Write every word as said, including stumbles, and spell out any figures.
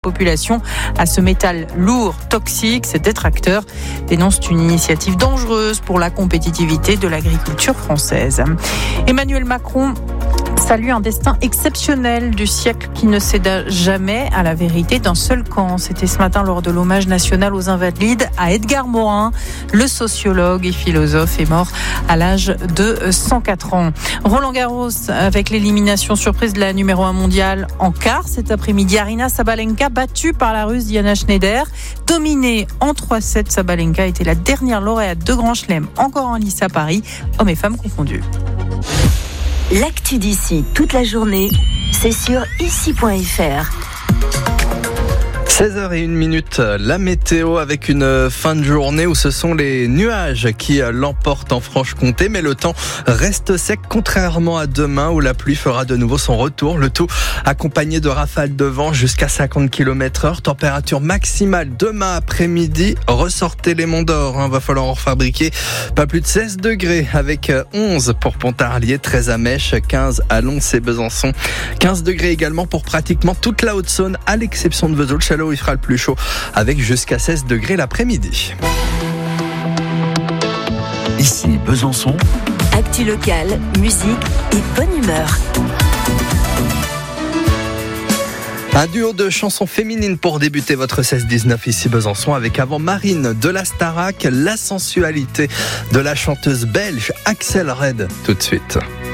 Population à ce métal lourd, toxique. Ces détracteurs dénoncent une initiative dangereuse pour la compétitivité de l'agriculture française. Emmanuel Macron salue un destin exceptionnel du siècle qui ne céda jamais à la vérité d'un seul camp. C'était ce matin lors de l'hommage national aux Invalides à Edgar Morin. Le sociologue et philosophe est mort à l'âge de cent quatre ans. Roland Garros avec l'élimination surprise de la numéro un mondiale en quart cet après-midi. Aryna Sabalenka battue par la Russe Diana Schneider. Dominée en trois sept, Sabalenka était la dernière lauréate de Grand Chelem encore en lice à Paris, hommes et femmes confondus. L'actu d'ici toute la journée, c'est sur ici point f r. seize heures zéro un, la météo avec une fin de journée où ce sont les nuages qui l'emportent en Franche-Comté, mais le temps reste sec contrairement à demain où la pluie fera de nouveau son retour, le tout accompagné de rafales de vent jusqu'à cinquante kilomètres heure, température maximale demain après-midi, ressortez les monts d'or, hein, va falloir en fabriquer pas plus de seize degrés avec onze pour Pontarlier, treize à Mèche, quinze à Lons et Besançon, quinze degrés également pour pratiquement toute la Haute-Saône à l'exception de Vesoul, Châlons, il fera le plus chaud avec jusqu'à seize degrés l'après-midi. Ici Besançon. Actu locale, musique et bonne humeur. Un duo de chansons féminines pour débuter votre seize dix-neuf ici Besançon avec avant Marine de la Starac, la sensualité de la chanteuse belge Axel Red tout de suite.